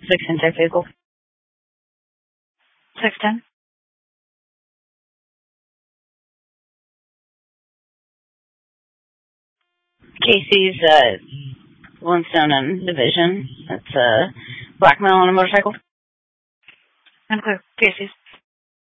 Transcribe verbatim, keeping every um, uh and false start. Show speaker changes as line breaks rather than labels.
six ten check vehicle.
six ten.
Casey's uh, Flintstone and Division. That's a uh, black male on a motorcycle.
I'm clear. Casey's.